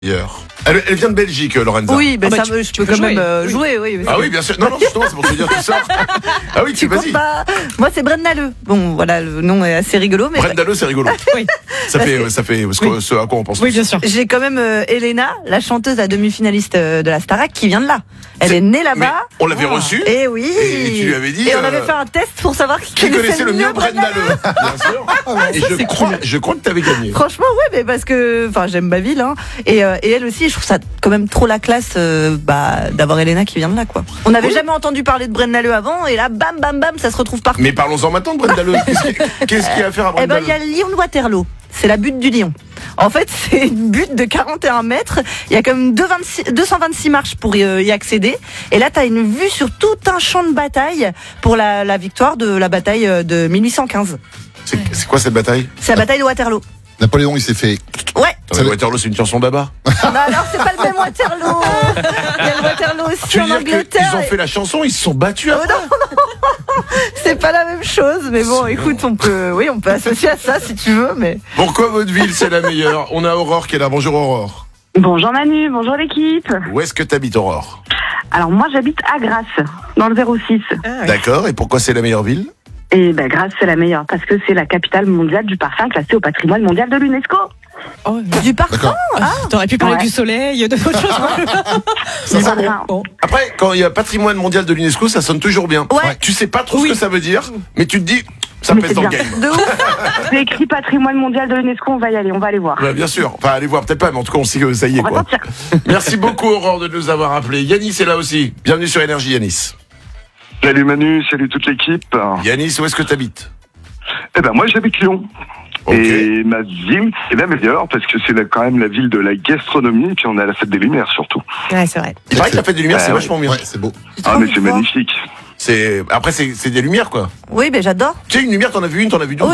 Elle vient de Belgique, Lorenza. Oui, ben ça, je peux quand même jouer. Oui. Ah oui, bien sûr. Non, justement, c'est pour te dire tout ça. Ah oui, vas-y. Moi, c'est Brenda Leu. Bon, voilà, le nom est assez rigolo. Mais Brenda Leu, c'est rigolo. Oui. Ça fait ce à quoi on pense. Oui, bien sûr. J'ai quand même Elena, la chanteuse, la demi-finaliste de la Starac, qui vient de là. Elle est née là-bas. On l'avait reçue. Et oui. Et tu lui avais dit. Et on avait fait un test pour savoir qui connaissait le mieux Brenda Leu. Bien sûr. Et je crois que t'avais gagné. Franchement, ouais, mais parce que, j'aime ma ville, hein. Et elle aussi, je trouve ça quand même trop la classe, d'avoir Elena qui vient de là, quoi. On n'avait jamais entendu parler de Brenda Leu avant, et là, bam, ça se retrouve partout. Mais parlons-en maintenant de Brenda Leu. Qu'est-ce qu'il y a à faire à Brenda Leu? Il y a le Lyon-Waterloo. C'est la butte du Lion. En fait, c'est une butte de 41 mètres. Il y a comme 226 marches pour y accéder. Et là, tu as une vue sur tout un champ de bataille pour la victoire de la bataille de 1815. C'est quoi cette bataille? C'est la bataille de Waterloo. Napoléon, il s'est fait. Ouais. Waterloo, c'est une chanson d'Abba. Non, alors c'est pas le même Waterloo. Il y a le Waterloo aussi en Angleterre. Ils ont fait la chanson, ils se sont battus après. Non. C'est pas la même chose, mais bon, écoute, on peut associer à ça si tu veux, mais. Pourquoi votre ville c'est la meilleure? On a Aurore qui est là. Bonjour Aurore. Bonjour Manu, bonjour l'équipe. Où est-ce que t'habites Aurore? Alors moi j'habite à Grasse, dans le 06. D'accord, et pourquoi c'est la meilleure ville? Et Grasse c'est la meilleure, parce que c'est la capitale mondiale du parfum classée au patrimoine mondial de l'UNESCO. Oh, du parfum. T'aurais pu parler du soleil, de d'autres choses. Bon. Après, quand il y a patrimoine mondial de l'UNESCO, ça sonne toujours bien. Ouais. Tu sais pas trop ce que ça veut dire, mais tu te dis, ça pèse dans le game. De ouf. C'est écrit patrimoine mondial de l'UNESCO, on va y aller, on va aller voir. Ouais, bien sûr. Enfin, allez voir, peut-être pas, mais en tout cas, on sait que ça y est, on quoi. va sortir. Merci beaucoup, Aurore, de nous avoir appelés. Yanis est là aussi. Bienvenue sur Énergie, Yanis. Salut Manu, salut toute l'équipe. Yanis, où est-ce que t'habites? Eh ben moi j'habite Lyon. Okay. Et ma ville c'est la meilleure parce que c'est quand même la ville de la gastronomie et puis on a la fête des Lumières surtout. Ouais, c'est vrai. Il paraît que la fête des Lumières c'est vachement bien. Ouais, c'est beau. Ah mais c'est magnifique. Après c'est des lumières quoi. Oui, mais j'adore. Tu sais, une lumière, t'en as vu une, t'en as vu deux. Oui,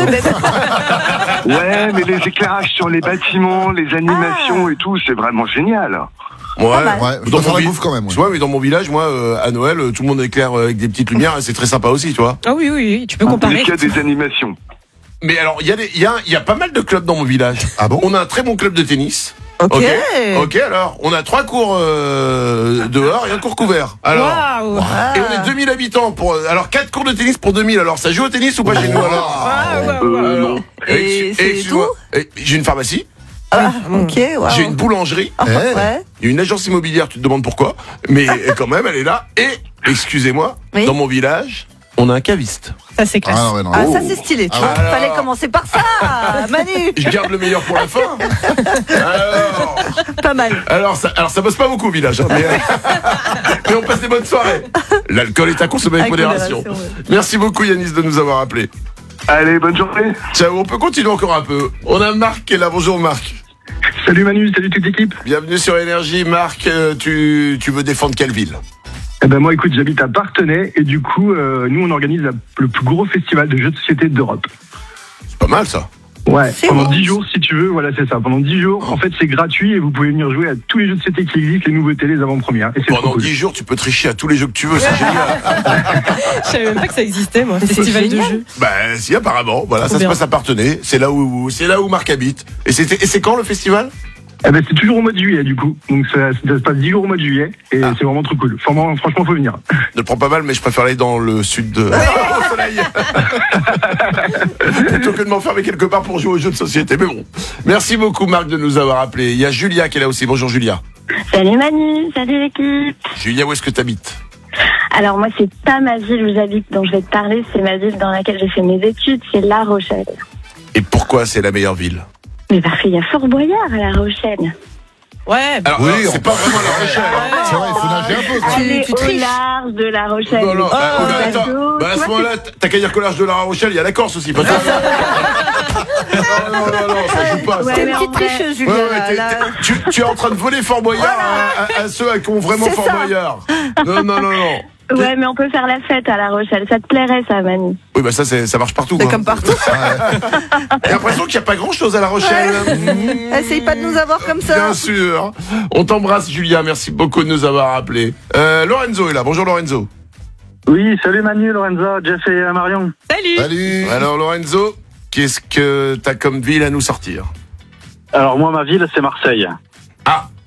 Ouais, mais les éclairages sur les bâtiments, les animations et tout, c'est vraiment génial. Ouais, je dois faire la bouffe quand même. Tu vois, mais dans mon village, moi, à Noël, tout le monde éclaire avec des petites lumières et c'est très sympa aussi, tu vois. Ah oui, tu peux comparer. Il y a des animations. Mais alors, il y a pas mal de clubs dans mon village. Ah bon? On a un très bon club de tennis. Ok. Alors, on a 3 cours dehors et un cours couvert. Alors, Waouh. et on est 2000 habitants alors 4 cours de tennis pour 2000. Alors, ça joue au tennis ou pas chez nous alors? Non. Et c'est excuse-moi. J'ai une pharmacie. Ah, ok, waouh. J'ai une boulangerie. Ouais. Il y a une agence immobilière, tu te demandes pourquoi. Mais quand même, elle est là. Et, excusez-moi, Oui. dans mon village, on a un caviste. Ça, c'est classe. Ah, ouais, non. Ah, ça c'est stylé, tu vois. Alors. Fallait commencer par ça, Manu. Je garde le meilleur pour la fin. Pas mal. Alors ça bosse pas beaucoup au village, hein, mais on passe des bonnes soirées. L'alcool est à consommer avec modération. Ouais. Merci beaucoup Yanis de nous avoir appelés. Allez, bonne journée. Ciao, on peut continuer encore un peu. On a Marc qui est là. Bonjour Marc. Salut Manu, salut toute l'équipe. Bienvenue sur Énergie. Marc, tu veux défendre quelle ville? Eh ben moi écoute, j'habite à Parthenay et du coup, nous on organise le plus gros festival de jeux de société d'Europe. C'est pas mal ça. Ouais, C'est pendant bon. 10 jours si tu veux, voilà c'est ça. Pendant 10 jours, en fait c'est gratuit et vous pouvez venir jouer à tous les jeux de société qui existent, les nouveautés, les avant-premières. Et c'est trop Pendant cool. 10 jours, tu peux tricher à tous les jeux que tu veux, c'est génial. Je savais même pas que ça existait, moi. c'est Festival de génial. jeux. Bah si, apparemment. Voilà, Trop ça bien. se passe à Parthenay. C'est là où Marc habite. Et c'est quand le festival? Eh ben c'est toujours au mois de juillet du coup. Donc ça se passe 10 jours au mois de juillet et c'est vraiment trop cool. Franchement, faut venir. Ne le prends pas mal, mais je préfère aller dans le sud de... au soleil. Plutôt que de m'enfermer quelque part pour jouer aux jeux de société. Mais bon, merci beaucoup Marc de nous avoir appelés. Il y a Julia qui est là aussi. Bonjour Julia. Salut Manu, salut l'équipe. Julia, où est-ce que tu habites? Alors moi c'est pas ma ville où j'habite dont je vais te parler, c'est ma ville dans laquelle j'ai fait mes études, c'est La Rochelle. Et pourquoi c'est la meilleure ville? Mais parce qu'il y a Fort Boyard à La Rochelle. Ouais. Alors, Oui, c'est pas vraiment La Rochelle. Hein. C'est vrai, il faut nager un peu. Quoi. Elle est tu au triches. large de La Rochelle. Non, non, attends. bateau, Bah, à tu ce vois, moment-là, t'as qu'à dire qu'au large de La Rochelle, il y a la Corse aussi. Pas non, ça joue pas. Ouais, Ça. T'es mais une en petite vrai- tricheuse, Ouais, Julia. ouais, là. tu es en train de voler Fort Boyard à ceux qui ont vraiment C'est Fort ça. Boyard. Non. Ouais, mais on peut faire la fête à La Rochelle. Ça te plairait, ça, Manu? Oui, bah ça marche partout. C'est Quoi. comme partout. J'ai l'impression qu'il n'y a pas grand-chose à La Rochelle. Essaye pas de nous avoir comme ça. Bien sûr. On t'embrasse, Julia. Merci beaucoup de nous avoir appelés. Lorenzo est là. Bonjour, Lorenzo. Oui, salut Manu, Lorenza, Jeff et Marion. Salut. Salut. Alors, Lorenzo, qu'est-ce que t'as comme ville à nous sortir? Alors moi ma ville c'est Marseille. Ah,